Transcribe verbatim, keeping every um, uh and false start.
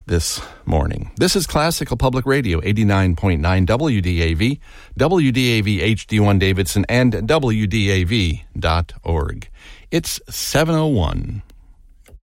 this morning. This is Classical Public Radio, eighty-nine point nine W D A V, W D A V H D one Davidson, and W D A V dot org. It's seven oh one.